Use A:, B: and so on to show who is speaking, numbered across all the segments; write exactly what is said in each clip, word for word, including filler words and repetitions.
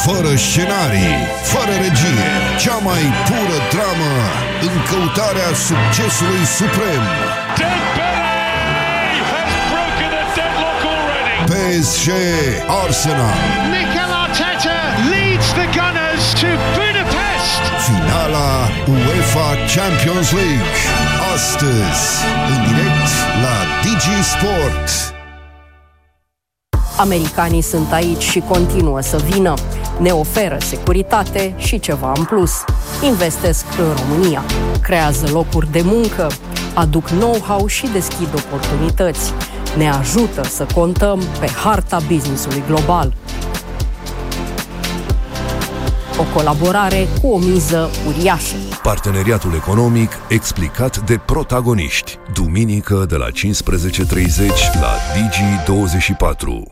A: Fără scenarii, fără regie, cea mai pură dramă în căutarea succesului suprem. P S G Arsenal.
B: Mikel Arteta leads the Gunners to Budapest.
A: Finala UEFA Champions League. Astăzi, în direct la Digi Sport.
C: Americanii sunt aici și continuă să vină. Ne oferă securitate și ceva în plus. Investesc în România, creează locuri de muncă, aduc know-how și deschid oportunități. Ne ajută să contăm pe harta business-ului global. O colaborare cu o miză uriașă.
D: Parteneriatul economic explicat de protagoniști. Duminică de la cincisprezece treizeci la Digi douăzeci și patru.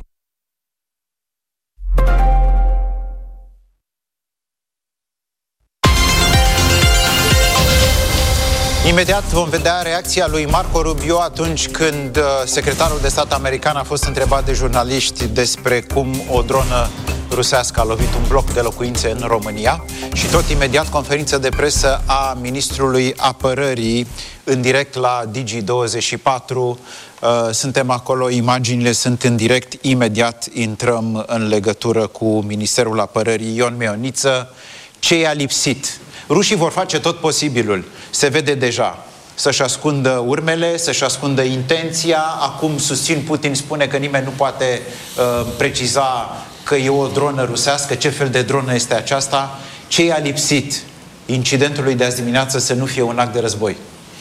E: Imediat vom vedea reacția lui Marco Rubio atunci când uh, secretarul de stat american a fost întrebat de jurnaliști despre cum o dronă rusească a lovit un bloc de locuințe în România și tot imediat conferință de presă a ministrului apărării în direct la Digi douăzeci și patru. Uh, suntem acolo, imaginile sunt în direct, imediat intrăm în legătură cu Ministerul Apărării. Ion Mioniță, ce i-a lipsit? Rușii vor face tot posibilul, se vede deja, să-și ascundă urmele, să-și ascundă intenția. Acum susțin, Putin spune că nimeni nu poate uh, preciza că e o dronă rusească, ce fel de dronă este aceasta. Ce i-a lipsit incidentului de azi dimineață să nu fie un act de război?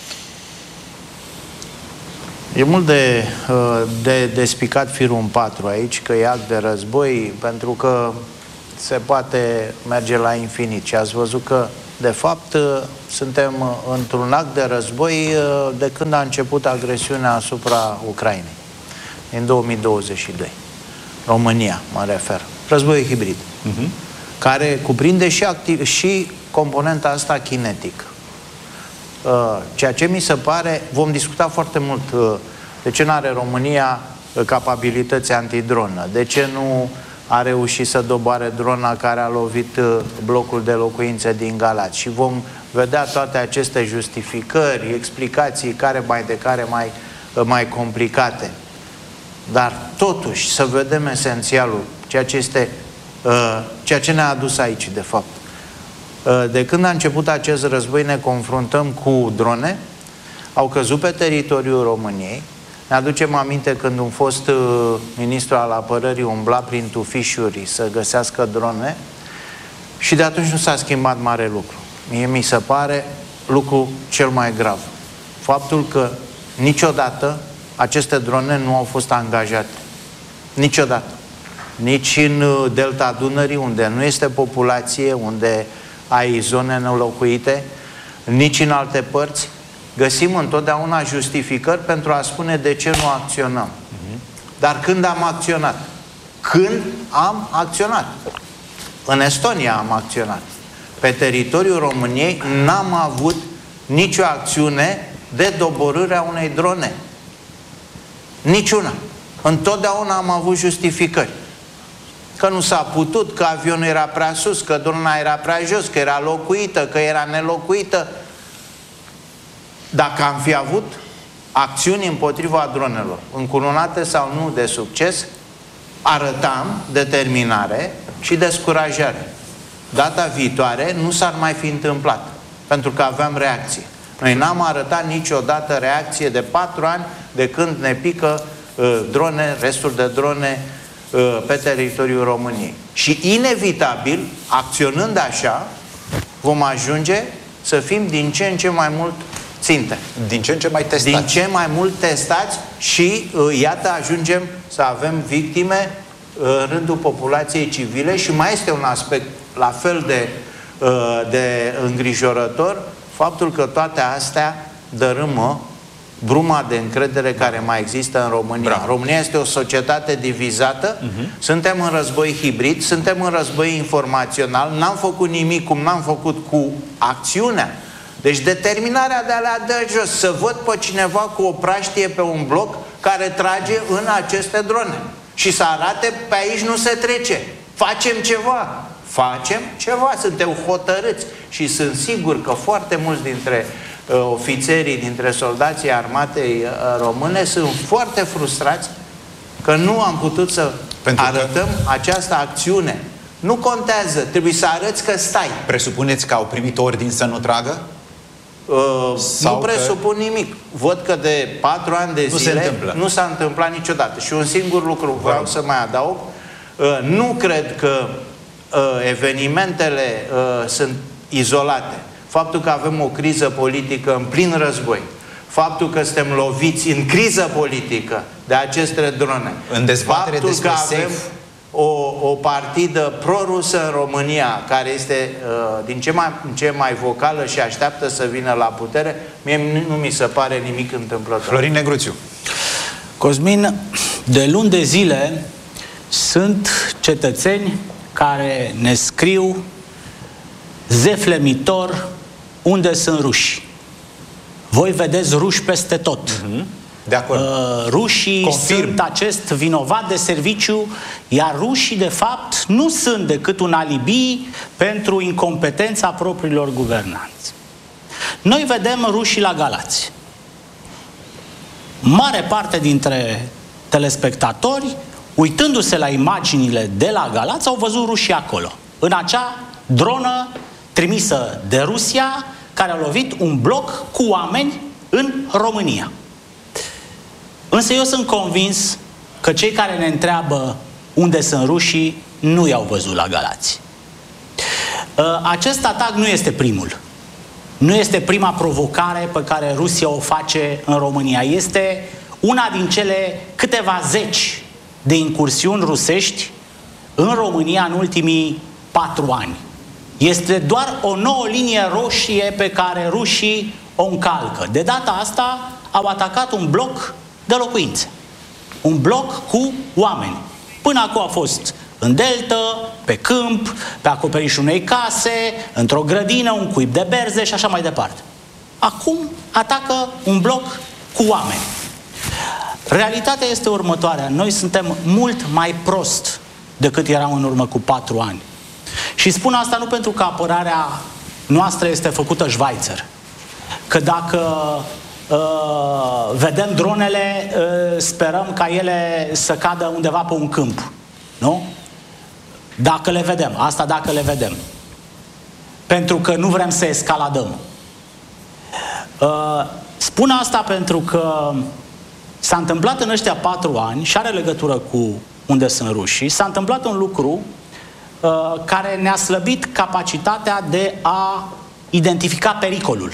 F: E mult de, de, de spicat firul în patru aici, că e act de război, pentru că se poate merge la infinit. Și ați văzut că, de fapt, suntem într-un act de război de când a început agresiunea asupra Ucrainei, în două mii douăzeci și doi. România, mă refer. Războiul hibrid, uh-huh. care cuprinde și, activ, și componenta asta kinetic. Ceea ce mi se pare, vom discuta foarte mult de ce nu are România capabilități antidronă, de ce nu a reușit să doboare drona care a lovit blocul de locuințe din Galați. Și vom vedea toate aceste justificări, explicații, care mai de care mai, mai complicate. Dar totuși să vedem esențialul, ceea ce este, uh, ceea ce ne-a adus aici, de fapt. Uh, de când a început acest război ne confruntăm cu drone, au căzut pe teritoriul României. Ne aducem aminte când un fost uh, ministru al apărării umbla prin tufișuri să găsească drone și de atunci nu s-a schimbat mare lucru. Mie mi se pare lucru cel mai grav. Faptul că niciodată aceste drone nu au fost angajate. Niciodată. Nici în uh, delta Dunării, unde nu este populație, unde ai zone nelocuite, nici în alte părți. Găsim întotdeauna justificări pentru a spune de ce nu acționăm. Uh-huh. Dar când am acționat? Când am acționat? În Estonia am acționat. Pe teritoriul României n-am avut nicio acțiune de doborâre a unei drone. Niciuna. Întotdeauna am avut justificări. Că nu s-a putut, că avionul era prea sus, că drona era prea jos, că era locuită, că era nelocuită. Dacă am fi avut acțiuni împotriva dronelor, încununate sau nu de succes, arătam determinare și descurajare. Data viitoare nu s-ar mai fi întâmplat, pentru că aveam reacție. Noi n-am arătat niciodată reacție de patru ani de când ne pică uh, drone, restul de drone uh, pe teritoriul României. Și inevitabil, acționând așa, vom ajunge să fim din ce în ce mai mult ținte.
E: Din ce în ce mai testați.
F: Din ce mai mult testați și uh, iată ajungem să avem victime uh, în rândul populației civile și mai este un aspect la fel de, uh, de îngrijorător, faptul că toate astea dărâmă bruma de încredere care mai există în România. Bravo. România este o societate divizată, uh-huh. Suntem în război hibrid, suntem în război informațional, n-am făcut nimic cum n-am făcut cu acțiunea. Deci determinarea de a le da jos, să văd pe cineva cu o praștie pe un bloc care trage în aceste drone și să arate pe aici nu se trece. Facem ceva. facem ceva, suntem hotărâți și sunt sigur că foarte mulți dintre uh, ofițerii, dintre soldații armatei uh, române sunt foarte frustrați că nu am putut să Pentru arătăm că... această acțiune. Nu contează, trebuie să arăți că stai.
E: Presupuneți că au primit ordin să nu tragă?
F: Uh, nu presupun că... nimic. Văd că de patru ani de
E: nu
F: zile nu s-a întâmplat niciodată. Și un singur lucru vreau să mai adaug. Uh, nu cred că uh, evenimentele uh, sunt izolate. Faptul că avem o criză politică în plin război, faptul că suntem loviți în criză politică de aceste drone,
E: în dezbatere
F: faptul
E: despre
F: că avem
E: safe.
F: O, o partidă pro-rusă în România, care este uh, din ce mai, ce mai vocală și așteaptă să vină la putere, mie nu mi se pare nimic întâmplător.
E: Florin Negruțiu.
G: Cosmin, de luni de zile sunt cetățeni care ne scriu zeflemitor unde sunt ruși. Voi vedeți ruși peste tot. Uh-huh.
E: De acord.
G: Uh, rușii Confirm. sunt acest vinovat de serviciu, iar rușii, de fapt, nu sunt decât un alibi pentru incompetența propriilor guvernanți. Noi vedem rușii la Galați. Mare parte dintre telespectatori, uitându-se la imaginile de la Galați, au văzut rușii acolo, în acea dronă trimisă de Rusia, care a lovit un bloc cu oameni în România. Însă eu sunt convins că cei care ne întreabă unde sunt rușii nu i-au văzut la Galați. Acest atac nu este primul. Nu este prima provocare pe care Rusia o face în România. Este una din cele câteva zeci de incursiuni rusești în România în ultimii patru ani. Este doar o nouă linie roșie pe care rușii o încalcă. De data asta au atacat un bloc de locuințe. Un bloc cu oameni. Până acum a fost în delta, pe câmp, pe acoperișul unei case, într-o grădină, un cuib de berze și așa mai departe. Acum atacă un bloc cu oameni. Realitatea este următoarea. Noi suntem mult mai prost decât eram în urmă cu patru ani. Și spun asta nu pentru că apărarea noastră este făcută Schweizer. Că dacă Uh, vedem dronele, uh, sperăm ca ele să cadă undeva pe un câmp. Nu? Dacă le vedem. Asta dacă le vedem. Pentru că nu vrem să escaladăm. Uh, spun asta pentru că s-a întâmplat în ăștia patru ani și are legătură cu unde sunt rușii. S-a întâmplat un lucru uh, care ne-a slăbit capacitatea de a identifica pericolul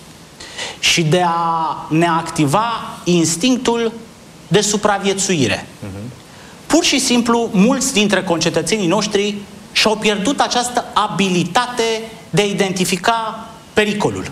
G: și de a ne activa instinctul de supraviețuire. Uh-huh. Pur și simplu, mulți dintre concetățenii noștri și-au pierdut această abilitate de a identifica pericolul.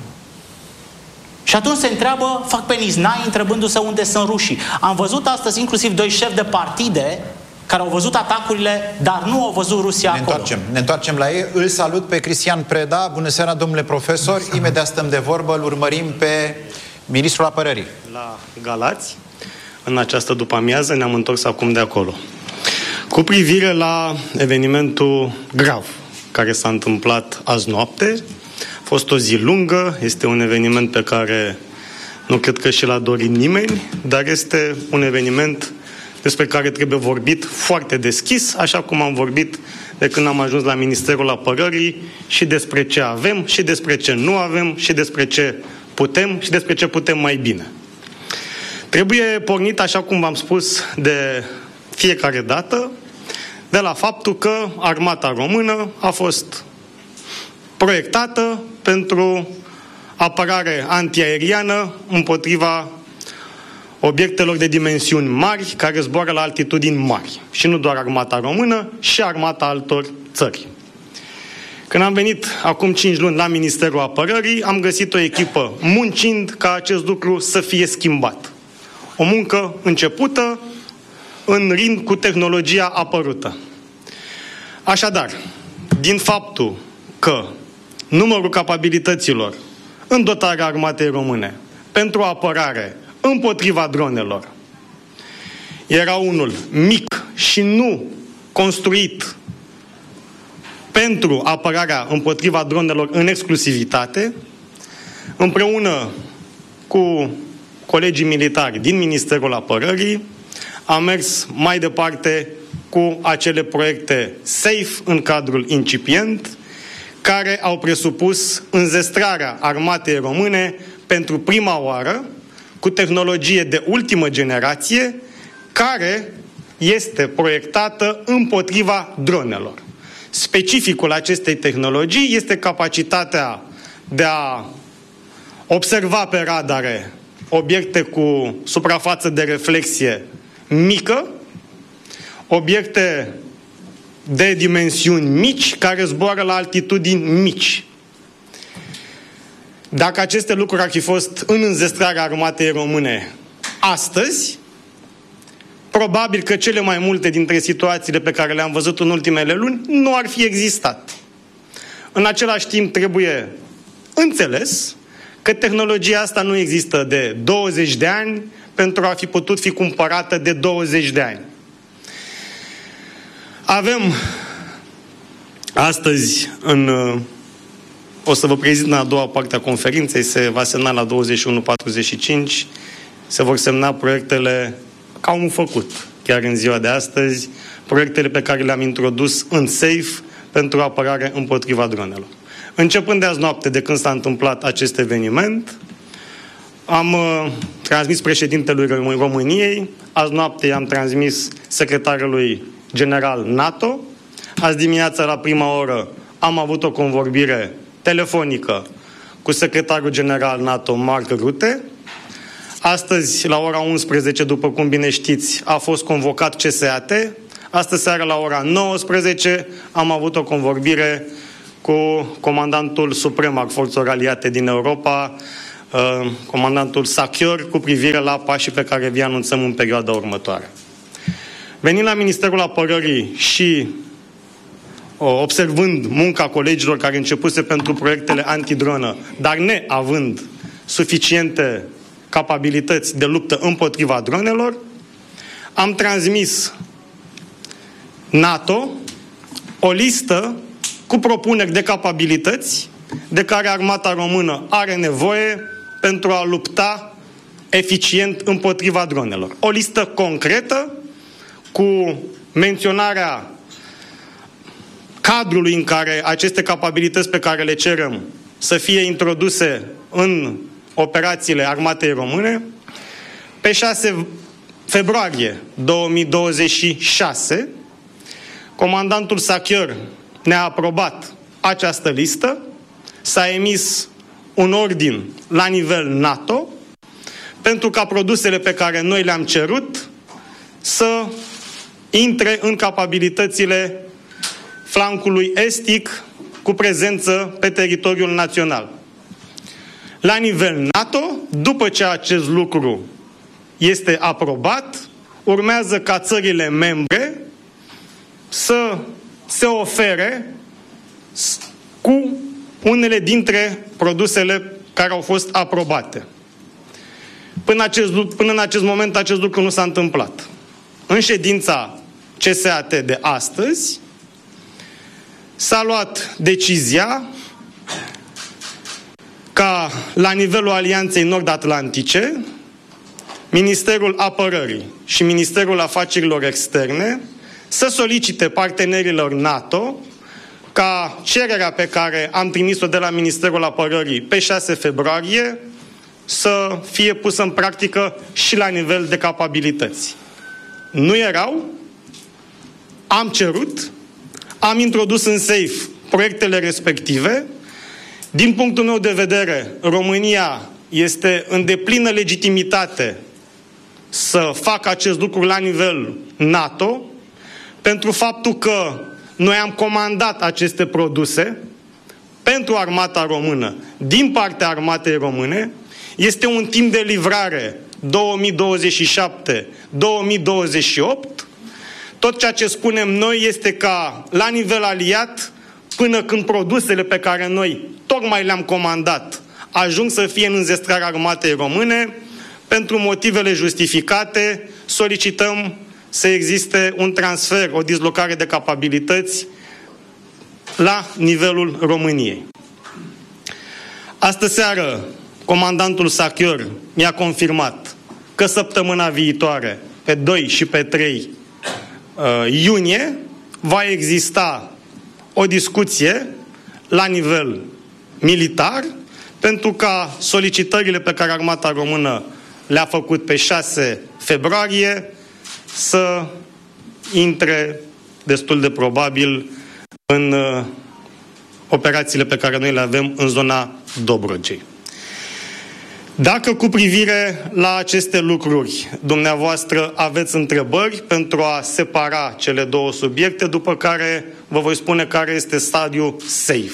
G: Și atunci se întreabă, fac pe niznai, întrebându-se unde sunt rușii. Am văzut astăzi inclusiv doi șefi de partide care au văzut atacurile, dar nu au văzut Rusia
E: ne
G: acolo.
E: Întoarcem, ne întoarcem la ei. Îl salut pe Cristian Preda. Bună seara, domnule profesor. Imediat stăm de vorbă, îl urmărim pe ministrul apărării.
H: La Galați, în această după-amiază, ne-am întors acum de acolo. Cu privire la evenimentul grav care s-a întâmplat azi noapte, a fost o zi lungă, este un eveniment pe care nu cred că și l-a dorit nimeni, dar este un eveniment despre care trebuie vorbit foarte deschis, așa cum am vorbit de când am ajuns la Ministerul Apărării, și despre ce avem, și despre ce nu avem, și despre ce putem, și despre ce putem mai bine. Trebuie pornit, așa cum v-am spus de fiecare dată, de la faptul că armata română a fost proiectată pentru apărare antiaeriană împotriva obiectelor de dimensiuni mari care zboară la altitudini mari. Și nu doar armata română, și armata altor țări. Când am venit acum cinci luni la Ministerul Apărării, am găsit o echipă muncind ca acest lucru să fie schimbat. O muncă începută în ritm cu tehnologia apărută. Așadar, din faptul că numărul capabilităților în dotarea armatei române pentru apărare împotriva dronelor era unul mic și nu construit pentru apărarea împotriva dronelor în exclusivitate, împreună cu colegii militari din Ministerul Apărării, am mers mai departe cu acele proiecte SAFE în cadrul incipient, care au presupus înzestrarea armatei române pentru prima oară cu tehnologie de ultimă generație, care este proiectată împotriva dronelor. Specificul acestei tehnologii este capacitatea de a observa pe radare obiecte cu suprafață de reflexie mică, obiecte de dimensiuni mici care zboară la altitudini mici. Dacă aceste lucruri ar fi fost în înzestrarea armatei române astăzi, probabil că cele mai multe dintre situațiile pe care le-am văzut în ultimele luni nu ar fi existat. În același timp trebuie înțeles că tehnologia asta nu există de douăzeci de ani pentru a fi putut fi cumpărată de douăzeci de ani. Avem astăzi, în, o să vă prezint în a doua parte a conferinței, se va semna la douăzeci și unu patruzeci și cinci, se vor semna proiectele ca au făcut chiar în ziua de astăzi, proiectele pe care le-am introdus în SAFE pentru apărare împotriva dronelor. Începând de azi noapte, de când s-a întâmplat acest eveniment, am uh, transmis președintelui României, azi noapte i-am transmis secretarului general NATO, azi dimineața la prima oră am avut o convorbire telefonică cu secretarul general NATO, Mark Rutte. Astăzi, la ora unsprezece, după cum bine știți, a fost convocat C S A T. Astă seară, la ora nouăsprezece, am avut o convorbire cu comandantul suprem al forțelor aliate din Europa, comandantul Sachior, cu privire la pașii pe care vi anunțăm în perioada următoare. Venind la Ministerul Apărării și observând munca colegilor care începuse pentru proiectele antidronă, dar neavând suficiente capabilități de luptă împotriva dronelor, am transmis NATO o listă cu propuneri de capabilități de care armata română are nevoie pentru a lupta eficient împotriva dronelor. O listă concretă cu menționarea cadrului în care aceste capabilități pe care le cerem să fie introduse în operațiile armatei române. Pe șase februarie două mii douăzeci și șase, comandantul Sachior ne-a aprobat această listă, s-a emis un ordin la nivel NATO pentru ca produsele pe care noi le-am cerut să intre în capabilitățile flancului estic cu prezență pe teritoriul național. La nivel NATO, după ce acest lucru este aprobat, urmează ca țările membre să se ofere cu unele dintre produsele care au fost aprobate. Până, acest, până în acest moment acest lucru nu s-a întâmplat. În ședința C S A T de astăzi s-a luat decizia ca la nivelul Alianței Nord-Atlantice, Ministerul Apărării și Ministerul Afacerilor Externe să solicite partenerilor NATO ca cererea pe care am trimis-o de la Ministerul Apărării pe șase februarie să fie pusă în practică și la nivel de capabilități. Nu erau, am cerut, am introdus în SAFE proiectele respective. Din punctul meu de vedere, România este în deplină legitimitate să facă acest lucru la nivel NATO, pentru faptul că noi am comandat aceste produse pentru armata română, din partea armatei române. Este un timp de livrare două mii douăzeci și șapte două mii douăzeci și opt. Tot ceea ce spunem noi este ca, la nivel aliat, până când produsele pe care noi tocmai le-am comandat ajung să fie în înzestrarea armatei române, pentru motivele justificate, solicităm să existe un transfer, o dislocare de capabilități la nivelul României. Astă seară, comandantul Sachior mi-a confirmat că săptămâna viitoare, pe doi și pe trei uh, iunie, va exista o discuție la nivel militar pentru ca solicitările pe care Armata Română le-a făcut pe șase februarie să intre destul de probabil în uh, operațiile pe care noi le avem în zona Dobrogei. Dacă cu privire la aceste lucruri dumneavoastră aveți întrebări pentru a separa cele două subiecte, după care vă voi spune care este stadiul safe.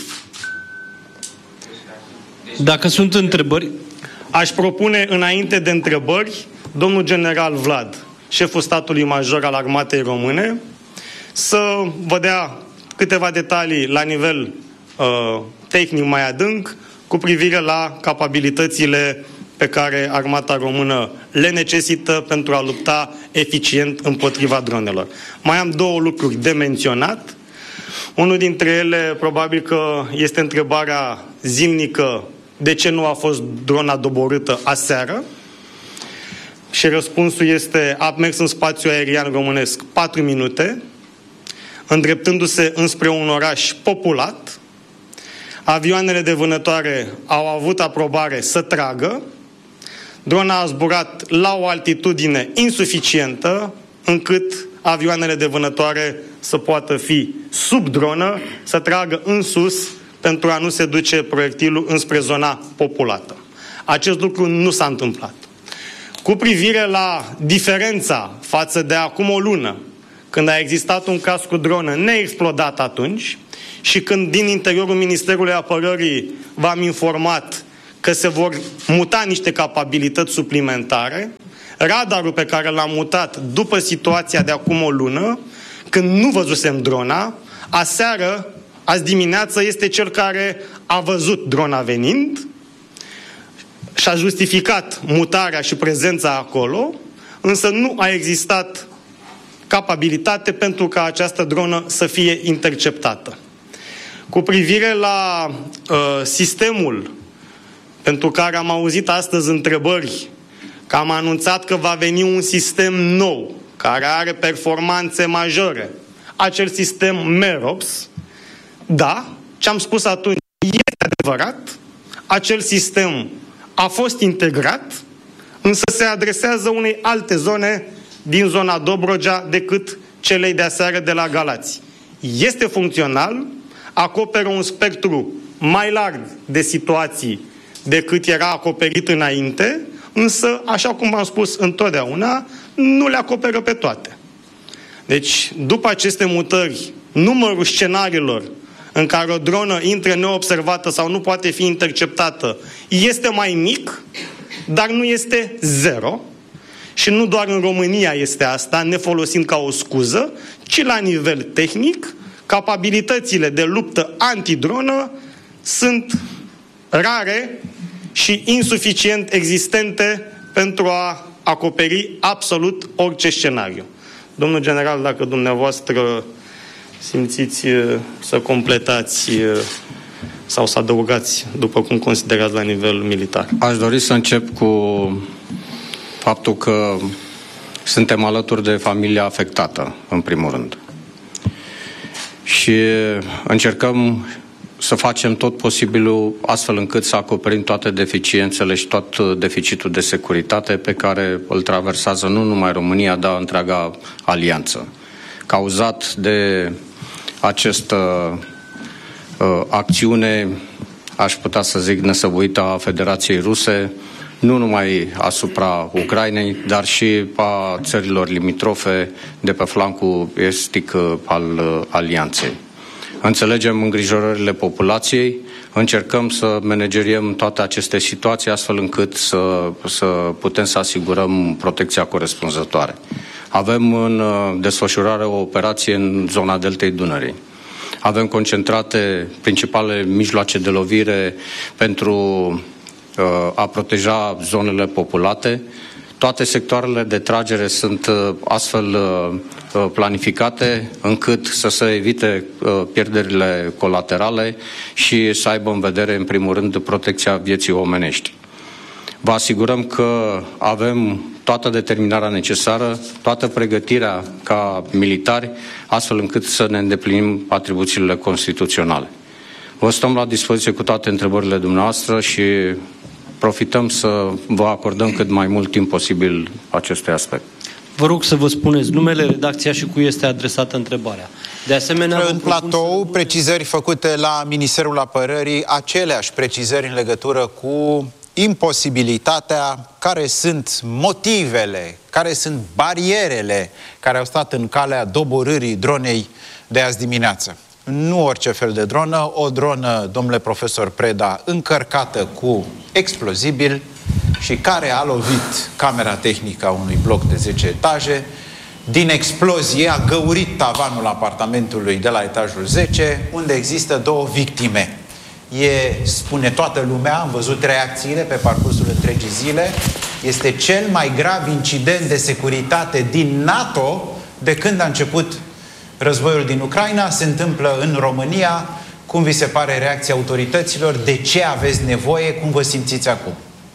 I: Dacă sunt întrebări...
H: Aș propune înainte de întrebări domnul general Vlad, șeful statului major al Armatei Române, să vă dea câteva detalii la nivel uh, tehnic mai adânc cu privire la capabilitățile pe care Armata Română le necesită pentru a lupta eficient împotriva dronelor. Mai am două lucruri de menționat. Unul dintre ele probabil că este întrebarea zilnică: de ce nu a fost drona doborâtă aseară? Și răspunsul este: a mers în spațiul aerian românesc patru minute, îndreptându-se înspre un oraș populat. Avioanele de vânătoare au avut aprobare să tragă. Drona a zburat la o altitudine insuficientă încât avioanele de vânătoare să poată fi sub dronă, să tragă în sus pentru a nu se duce proiectilul înspre zona populată. Acest lucru nu s-a întâmplat. Cu privire la diferența față de acum o lună, când a existat un caz cu dronă neexplodat atunci și când din interiorul Ministerului Apărării v-am informat că se vor muta niște capabilități suplimentare, radarul pe care l-am mutat după situația de acum o lună, când nu văzusem drona, aseară, azi dimineață, este cel care a văzut drona venind și a justificat mutarea și prezența acolo, însă nu a existat capabilitate pentru ca această dronă să fie interceptată. Cu privire la uh, sistemul pentru care am auzit astăzi întrebări, că am anunțat că va veni un sistem nou, care are performanțe majore, acel sistem MEROPS, da, ce am spus atunci este adevărat, acel sistem a fost integrat, însă se adresează unei alte zone din zona Dobrogea decât celei de aseară de la Galați. Este funcțional, acoperă un spectru mai larg de situații decât era acoperit înainte, însă, așa cum v-am spus întotdeauna, nu le acoperă pe toate. Deci, după aceste mutări, numărul scenariilor în care o dronă intră neobservată sau nu poate fi interceptată este mai mic, dar nu este zero. Și nu doar în România este asta, ne folosind ca o scuză, ci la nivel tehnic, capabilitățile de luptă antidronă sunt rare și insuficient existente pentru a acoperi absolut orice scenariu. Domnul general, dacă dumneavoastră simțiți să completați sau să adăugați, după cum considerați, la nivel militar.
J: Aș dori să încep cu faptul că suntem alături de familia afectată, în primul rând. Și încercăm să facem tot posibilul astfel încât să acoperim toate deficiențele și tot deficitul de securitate pe care îl traversează nu numai România, dar întreaga alianță. Cauzat de această uh, acțiune, aș putea să zic, nesăbuită a Federației Ruse, nu numai asupra Ucrainei, dar și a țărilor limitrofe de pe flancul estic al alianței. Înțelegem îngrijorările populației, încercăm să manageriem toate aceste situații astfel încât să, să putem să asigurăm protecția corespunzătoare. Avem în desfășurare o operație în zona Deltei Dunării. Avem concentrate principalele mijloace de lovire pentru uh, a proteja zonele populate. Toate sectoarele de tragere sunt astfel planificate încât să se evite pierderile colaterale și să aibă în vedere, în primul rând, protecția vieții omenești. Vă asigurăm că avem toată determinarea necesară, toată pregătirea ca militari, astfel încât să ne îndeplinim atribuțiile constituționale. Vă stăm la dispoziție cu toate întrebările dumneavoastră și profităm să vă acordăm cât mai mult timp posibil acestui aspect.
I: Vă rog să vă spuneți numele, redacția și cui este adresată întrebarea. De asemenea,
E: în platou, să... precizări făcute la Ministerul Apărării, aceleași precizări în legătură cu imposibilitatea, care sunt motivele, care sunt barierele care au stat în calea doborârii dronei de azi dimineață. Nu orice fel de dronă, o dronă, domnule profesor Preda, încărcată cu explozibil și care a lovit camera tehnică a unui bloc de zece etaje. Din explozie a găurit tavanul apartamentului de la etajul zece, unde există două victime. E, spune toată lumea, am văzut reacțiile pe parcursul întregii zile, este cel mai grav incident de securitate din NATO de când a început războiul din Ucraina. Se întâmplă în România. Cum vi se pare reacția autorităților? De ce aveți nevoie? Cum vă simțiți acum?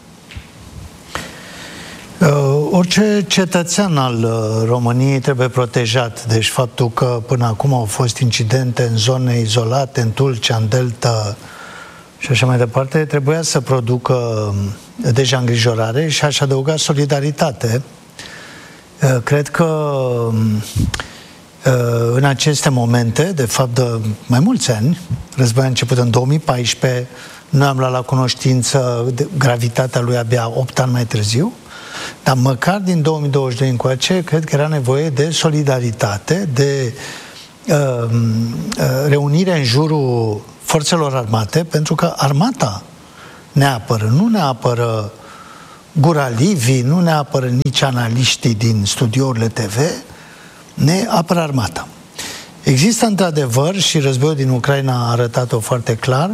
K: Uh, orice cetățean al uh, României trebuie protejat. Deci faptul că până acum au fost incidente în zone izolate, în Tulcea, în Delta și așa mai departe, trebuia să producă uh, deja îngrijorare și aș adăuga solidaritate. Uh, cred că uh, în aceste momente, de fapt de mai mulți ani, războiul a început în două mii paisprezece, noi am luat la cunoștință de gravitatea lui abia opt ani mai târziu, dar măcar din două mii douăzeci și doi încoace, cred că era nevoie de solidaritate, de uh, uh, reunire în jurul forțelor armate, pentru că armata ne apără, nu ne apără gura Livii, nu ne apără nici analiștii din studiourile T V, ne apără armata. Există într-adevăr, și războiul din Ucraina a arătat-o foarte clar,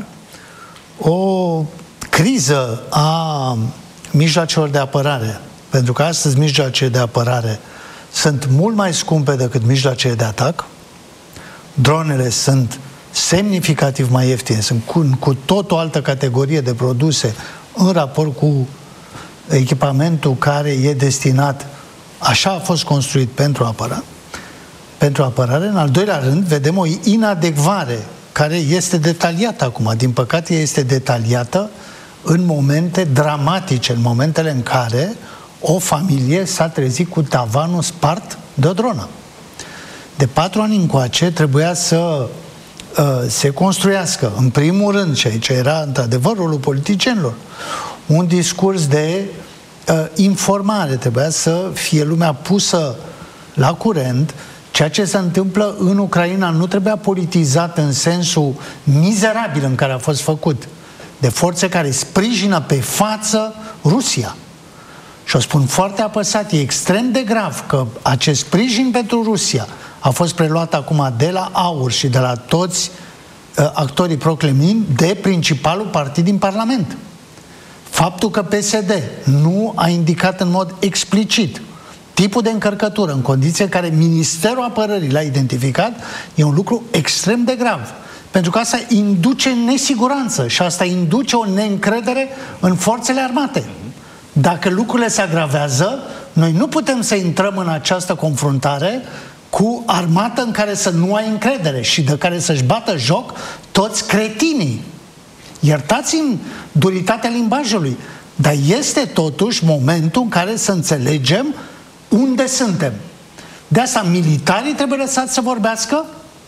K: o criză a mijloacelor de apărare. Pentru că astăzi mijloacele de apărare sunt mult mai scumpe decât mijloacele de atac. Dronele sunt semnificativ mai ieftine, sunt cu, cu tot o altă categorie de produse în raport cu echipamentul care e destinat, așa a fost construit pentru apărare. Pentru apărare. În al doilea rând, vedem o inadecvare care este detaliată acum. Din păcate, este detaliată în momente dramatice, în momentele în care o familie s-a trezit cu tavanul spart de o dronă. De patru ani încoace trebuia să uh, se construiască, în primul rând, și aici era într-adevăr rolul politicienilor, un discurs de uh, informare. Trebuia să fie lumea pusă la curent. Ceea ce se întâmplă în Ucraina nu trebuia politizat în sensul mizerabil în care a fost făcut, de forțe care sprijină pe față Rusia. Și o spun foarte apăsat, e extrem de grav că acest sprijin pentru Rusia a fost preluat acum de la AUR și de la toți uh, actorii proclemini de principalul partid din Parlament. Faptul că P S D nu a indicat în mod explicit tipul de încărcătură în condiții în care Ministerul Apărării l-a identificat e un lucru extrem de grav. Pentru că asta induce nesiguranță și asta induce o neîncredere în forțele armate. Dacă lucrurile se agravează, noi nu putem să intrăm în această confruntare cu armată în care să nu ai încredere și de care să-și bată joc toți cretinii. Iertați-mi duritatea limbajului, dar este totuși momentul în care să înțelegem unde suntem. De asta militarii trebuie lăsați să vorbească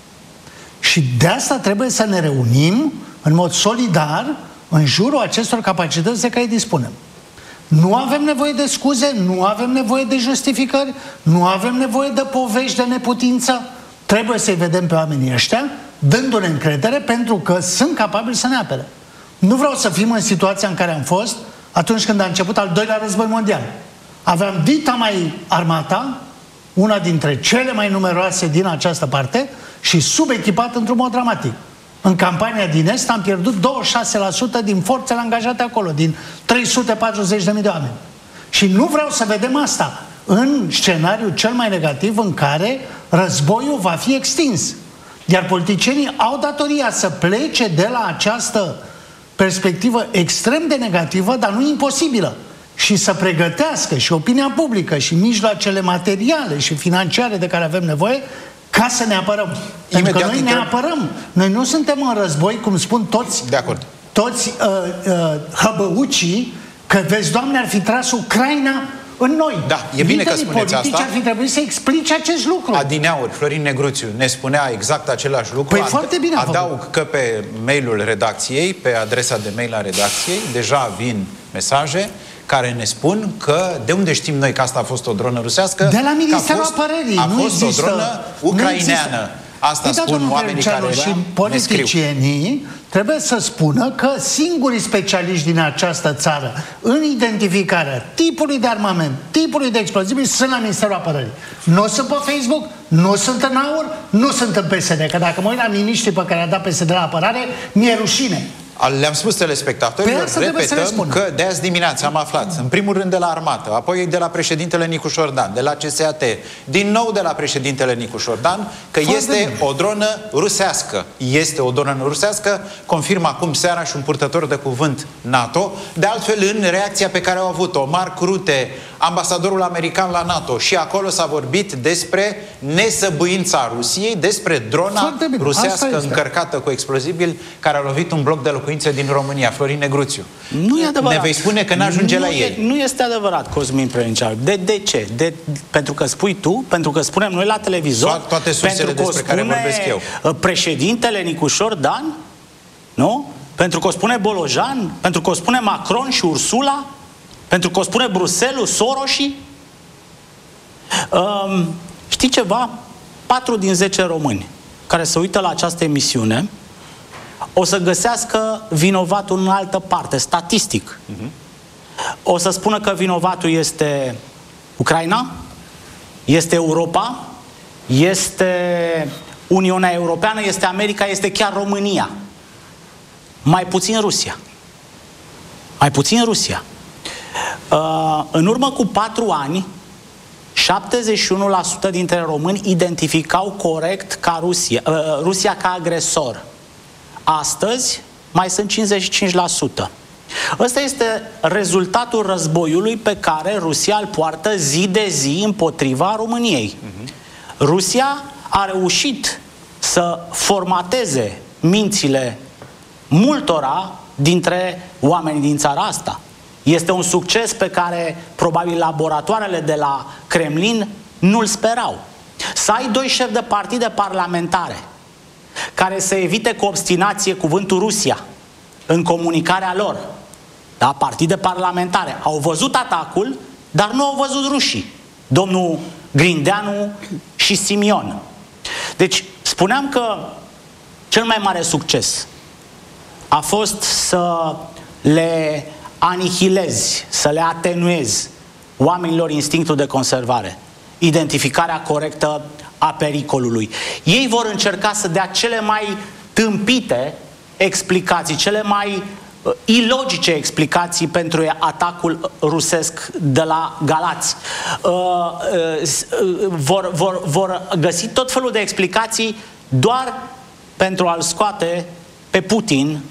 K: și de asta trebuie să ne reunim în mod solidar în jurul acestor capacități de care dispunem. Nu avem nevoie de scuze, nu avem nevoie de justificări, nu avem nevoie de povești de neputință. Trebuie să-i vedem pe oamenii ăștia dându-ne încredere pentru că sunt capabili să ne apere. Nu vreau să fim în situația în care am fost atunci când a început al doilea război mondial. Aveam dita mai armata, una dintre cele mai numeroase din această parte, și subechipat într-un mod dramatic. În campania din Est am pierdut douăzeci și șase la sută din forțele angajate acolo, din trei sute patruzeci de mii de oameni. Și nu vreau să vedem asta în scenariul cel mai negativ în care războiul va fi extins. Iar politicienii au datoria să plece de la această perspectivă extrem de negativă, dar nu imposibilă, și să pregătească și opinia publică și mijloacele materiale și financiare de care avem nevoie ca să ne apărăm. Pentru că noi ne apărăm. Noi nu suntem în război, cum spun toți,
E: de acord.
K: toți uh, uh, hăbăucii, că vezi, Doamne, ar fi tras Ucraina în noi.
E: Da, e bine că spuneți asta.
K: Ar fi trebuit să explice acest lucru.
E: Adineauri, Florin Negruțiu ne spunea exact același lucru.
K: Păi Ad foarte bine
E: Adaug că pe mailul redacției, pe adresa de mail a redacției, deja vin mesaje care ne spun că de unde știm noi că asta a fost o dronă rusească?
K: De la Ministerul
E: a fost,
K: Apărării.
E: A
K: nu
E: fost
K: există,
E: o dronă ucraineană. Asta
K: păi
E: spun
K: da,
E: oamenii care
K: și politicienii trebuie să spună că singurii specialiști din această țară în identificarea tipului de armament, tipului de explozibili sunt la Ministerul Apărării. Nu sunt pe Facebook, nu sunt în AUR, nu sunt în P S D. Că dacă mă uit la miniștrii pe care a dat P S D la apărare, mi-e rușine.
E: Le-am spus telespectatorilor, repetăm că de azi dimineață am aflat, în primul rând de la armată, apoi de la președintele Nicu Șordan, de la C S A T, din nou de la președintele Nicu Șordan, că Foarte este bine. o dronă rusească. Este o dronă rusească, confirmă acum seara și un purtător de cuvânt NATO. De altfel, în reacția pe care au avut-o Mark Rutte, ambasadorul american la NATO, și acolo s-a vorbit despre nesăbuința Rusiei, despre drona rusească încărcată cu explozibili care a lovit un bloc de locuințe din România. Florin Negruțiu.
G: Nu e adevărat.
E: Ne vei spune că n-ajunge la ei.
G: Nu este adevărat, Cosmin Prăniceanu. De, de ce? De, pentru că spui tu, pentru că spunem noi la televizor,
E: to toate sursele despre care vorbesc eu.
G: Președintele Nicu Șordan, nu? Pentru că o spune Bolojan, pentru că o spune Macron și Ursula, pentru că o spune Bruxelles, Soroși. Um, știi ceva? patru din zece români care se uită la această emisiune o să găsească vinovatul în altă parte, statistic. Uh-huh. O să spună că vinovatul este Ucraina, este Europa, este Uniunea Europeană, este America, este chiar România. Mai puțin Rusia. Mai puțin Rusia. Uh, în urmă cu patru ani, șaptezeci și unu la sută dintre români identificau corect ca Rusia, uh, Rusia ca agresor. Astăzi mai sunt cincizeci și cinci la sută. Ăsta este rezultatul războiului pe care Rusia îl poartă zi de zi împotriva României. Uh-huh. Rusia a reușit să formateze mințile multora dintre oamenii din țara asta. Este un succes pe care probabil laboratoarele de la Kremlin nu-l sperau. Să ai doi șefi de partide parlamentare care să evite cu obstinație cuvântul Rusia în comunicarea lor, da? Partide parlamentare au văzut atacul, dar nu au văzut rușii, domnul Grindeanu și Simion. Deci spuneam că cel mai mare succes a fost să le anihilezi, să le atenuezi oamenilor instinctul de conservare, identificarea corectă a pericolului. Ei vor încerca să dea cele mai tâmpite explicații, cele mai uh, ilogice explicații pentru atacul rusesc de la Galați. Uh, uh, vor, vor, vor găsi tot felul de explicații doar pentru a-l scoate pe Putin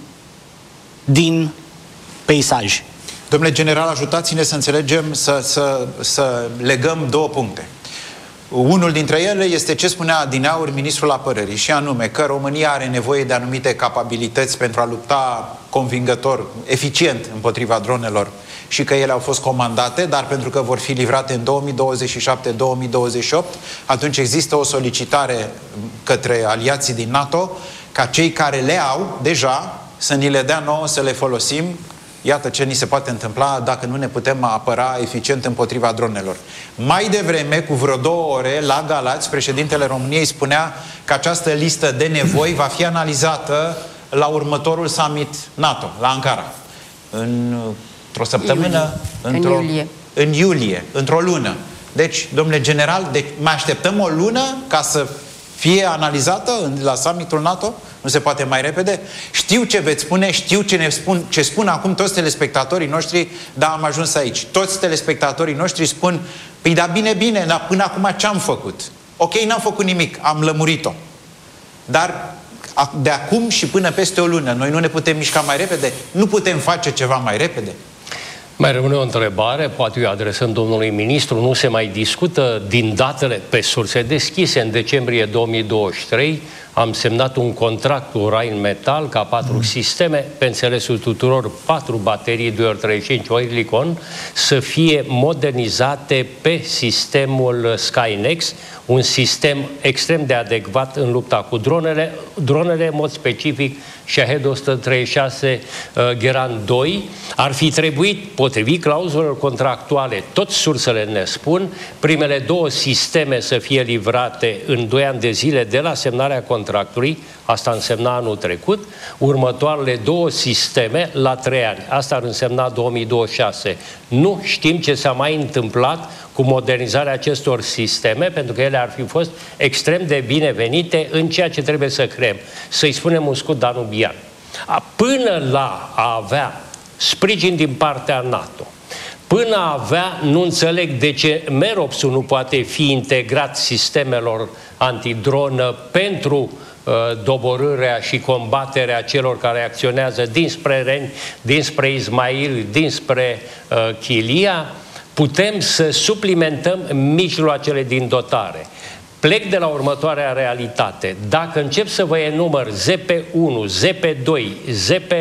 G: din peisaj.
E: Domnule general, ajutați-ne să înțelegem, să, să, să legăm două puncte. Unul dintre ele este ce spunea adineauri ministrul apărării, și anume că România are nevoie de anumite capabilități pentru a lupta convingător, eficient împotriva dronelor, și că ele au fost comandate, dar pentru că vor fi livrate în două mii douăzeci și șapte două mii douăzeci și opt, atunci există o solicitare către aliații din NATO ca cei care le au deja să ni le dea nouă să le folosim. Iată ce ni se poate întâmpla dacă nu ne putem apăra eficient împotriva dronelor. Mai devreme, cu vreo două ore, la Galați, președintele României spunea că această listă de nevoi va fi analizată la următorul summit NATO, la Ankara. În, într-o săptămână, într-o,
C: în iulie.
E: În iulie, într-o lună. Deci, domnule general, de, mai așteptăm o lună ca să fie analizată la summitul NATO? Nu se poate mai repede? Știu ce veți spune, știu ce ne spun, ce spun acum toți telespectatorii noștri, dar am ajuns aici. Toți telespectatorii noștri spun, păi da, bine, bine, dar până acum ce am făcut? Ok, n-am făcut nimic, am lămurit-o. Dar de acum și până peste o lună, noi nu ne putem mișca mai repede? Nu putem face ceva mai repede?
L: Mai rămâne o întrebare, poate eu adresând domnului ministru, nu se mai discută din datele pe surse deschise. În decembrie două mii douăzeci și trei am semnat un contract cu Rheinmetall ca patru mm. sisteme, pe înțelesul tuturor, patru baterii doi ori treizeci și cinci Oerlikon, să fie modernizate pe sistemul Skynex, un sistem extrem de adecvat în lupta cu dronele, dronele în mod specific Shahed o sută treizeci și șase uh, Geran doi. Ar fi trebuit, potrivit clauzelor contractuale, tot sursele ne spun, primele două sisteme să fie livrate în doi ani de zile de la semnarea contractului, asta însemna anul trecut, următoarele două sisteme la trei ani, asta ar însemna două mii douăzeci și șase. Nu știm ce s-a mai întâmplat cu modernizarea acestor sisteme, pentru că ele ar fi fost extrem de binevenite în ceea ce trebuie să creăm. Să-i spunem un scut danubian. Până la a avea sprijin din partea NATO, până a avea, nu înțeleg de ce Meropsul nu poate fi integrat sistemelor antidronă pentru uh, doborârea și combaterea celor care acționează dinspre Reni, dinspre Ismail, dinspre uh, Chilia, putem să suplimentăm mijloacele din dotare. Plec de la următoarea realitate. Dacă încep să vă enumăr Z P unu, Z P doi, Z P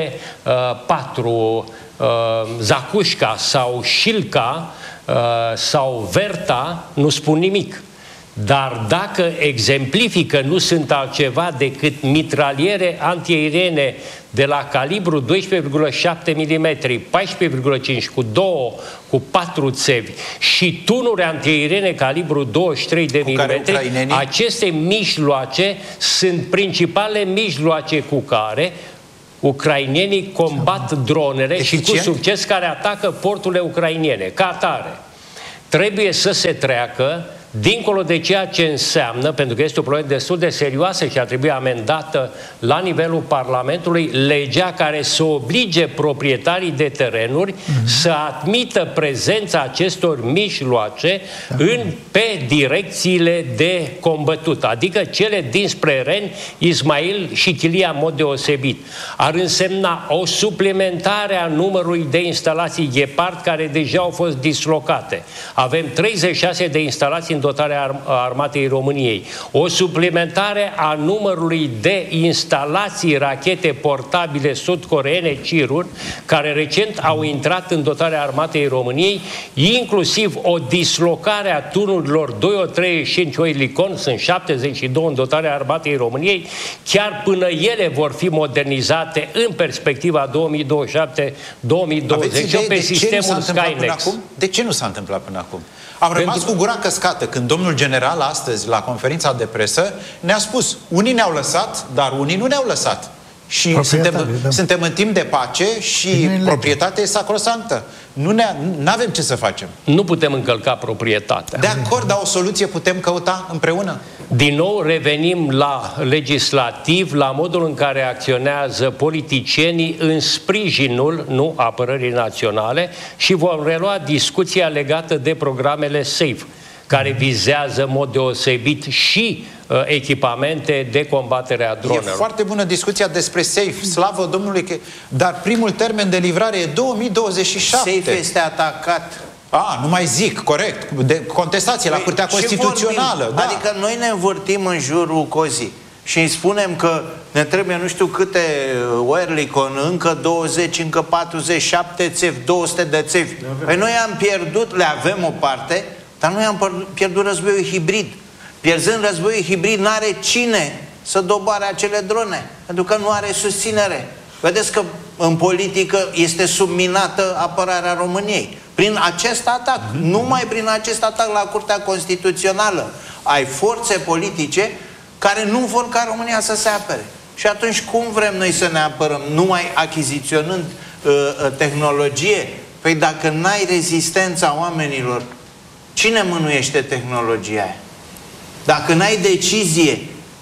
L: patru, uh, Zacușca sau Șilca uh, sau Verta, nu spun nimic. Dar dacă exemplifică, nu sunt altceva decât mitraliere antiaeriene de la calibru doisprezece virgulă șapte milimetri, paisprezece virgulă cinci cu două, cu patru țevi și tunuri antiaeriene calibru douăzeci și trei de milimetri, aceste mijloace sunt principale mijloace cu care ucrainenii combat dronele Eficient? și cu succes care atacă porturile ucrainene. Ca atare, trebuie să se treacă dincolo de ceea ce înseamnă, pentru că este o problemă destul de serioasă și ar trebui amendată la nivelul Parlamentului, legea care să oblige proprietarii de terenuri mm-hmm. să admită prezența acestor mijloace în, pe direcțiile de combătut, adică cele dinspre Reni, Ismail și Chilia în mod deosebit. Ar însemna o suplimentare a numărului de instalații Gepard care deja au fost dislocate. Avem treizeci și șase de instalații în dotarea Armatei României, o suplimentare a numărului de instalații rachete portabile sud-coreene Cirur, care recent au intrat în dotarea Armatei României, inclusiv o dislocare a tunurilor doi ori treizeci și cinci Oerlikon, sunt șaptezeci și doi în dotarea Armatei României, chiar până ele vor fi modernizate în perspectiva două mii douăzeci și șapte două mii douăzeci pe sistemul Skynex.
E: De ce nu s-a întâmplat până acum? Am rămas Pentru... cu gura căscată când domnul general astăzi la conferința de presă ne-a spus, unii ne-au lăsat, dar unii nu ne-au lăsat. Și suntem, da. suntem în timp de pace și proprietatea e sacrosanctă. Nu ne avem ce să facem.
L: Nu putem încălca proprietatea.
E: De acord, dar o soluție putem căuta împreună.
L: Din nou revenim la legislativ, la modul în care acționează politicienii în sprijinul, nu apărării naționale, și vom relua discuția legată de programele SAFE, care vizează în mod deosebit și uh, echipamente de combatere a dronelor.
E: E foarte bună discuția despre SAFE, slavă Domnului, că... dar primul termen de livrare e două mii douăzeci și șapte.
F: SAFE este atacat.
E: A, nu mai zic, corect. De contestație păi, la Curtea Constituțională. Da.
F: Adică noi ne învârtim în jurul cozii și îi spunem că ne trebuie nu știu câte Oerlikon, încă douăzeci, încă patruzeci, șapte țevi, două sute de țevi. Păi noi am pierdut, le avem o parte, dar noi am pierdut războiul hibrid. Pierzând războiul hibrid, n-are cine să doboare acele drone, pentru că nu are susținere. Vedeți că în politică este subminată apărarea României. Prin acest atac, mm-hmm. numai prin acest atac la Curtea Constituțională, ai forțe politice care nu vor ca România să se apere. Și atunci cum vrem noi să ne apărăm? Numai achiziționând uh, tehnologie? Păi dacă n-ai rezistența oamenilor, cine mânuiește tehnologia aia? Dacă n-ai decizie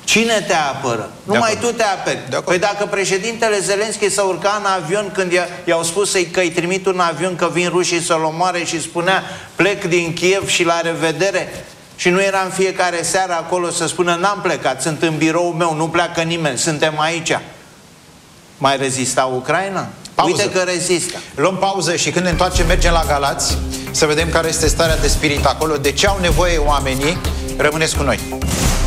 F: Cine te apără? Numai tu te aperi. Păi dacă președintele Zelenski s-a urcat în avion când i-au spus că îi trimit un avion că vin rușii să-l omoare și spunea plec din Kiev și la revedere, și nu era în fiecare seară acolo să spună n-am plecat, sunt în biroul meu, nu pleacă nimeni, suntem aici. Mai rezista Ucraina? Pauză. Uite că rezistă.
E: Luăm pauză și când ne întoarcem mergem la Galați să vedem care este starea de spirit acolo, de ce au nevoie oamenii. Rămâneți cu noi.